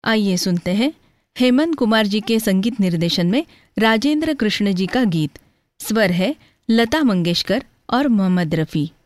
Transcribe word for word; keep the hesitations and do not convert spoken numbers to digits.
आइए सुनते हैं हेमंत कुमार जी के संगीत निर्देशन में राजेंद्र कृष्ण जी का गीत। स्वर है लता मंगेशकर और मोहम्मद रफ़ी।